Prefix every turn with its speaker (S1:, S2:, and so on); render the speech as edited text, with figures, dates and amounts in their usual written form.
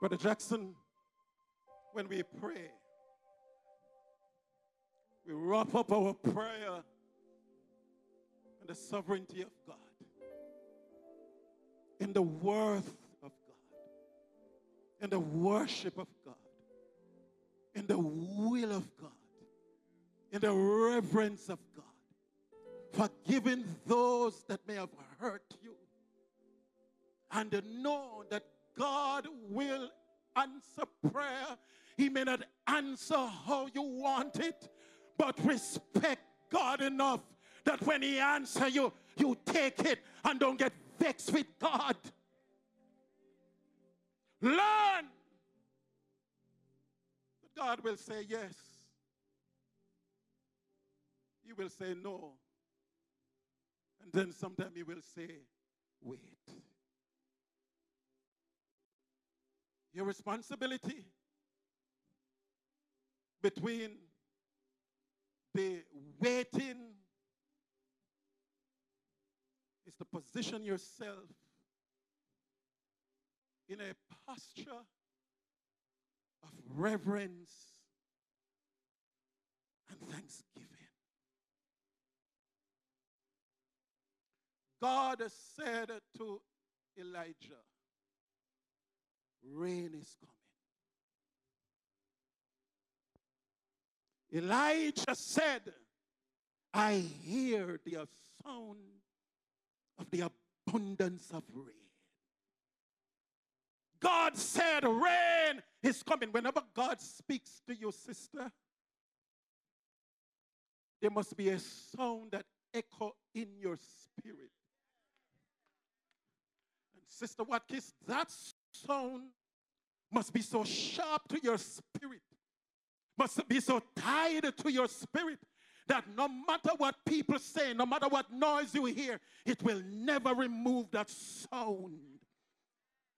S1: Brother Jackson, when we pray, we wrap up our prayer in the sovereignty of God, in the worth of God, in the worship of God, in the will of God, in the reverence of God, forgiving those that may have hurt you, and to know that God will answer prayer. He may not answer how you want it, but respect God enough that when he answers you, you take it and don't get vexed with God. Learn that God will say yes. He will say no. And then sometime he will say, wait. Your responsibility between the waiting is to position yourself in a posture of reverence and thanksgiving. God said to Elijah, rain is coming. Elijah said, I hear the sound of the abundance of rain. God said, rain is coming. Whenever God speaks to you, sister, there must be a sound that echo in your spirit. And Sister Watkins, that sound must be so sharp to your spirit, must be so tied to your spirit, that no matter what people say, no matter what noise you hear, it will never remove that sound.